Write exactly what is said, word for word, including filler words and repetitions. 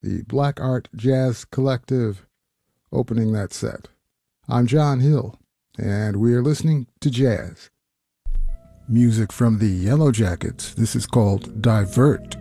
the Black Art Jazz Collective, opening that set. I'm John Hill, and we are listening to jazz. Music from the Yellow Jackets. This is called Divert.